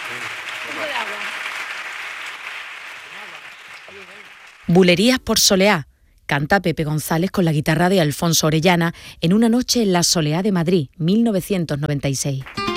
Bulerías por Soleá. Canta Pepe González con la guitarra de Alfonso Orellana en Una noche en la Soleá de Madrid, 1996.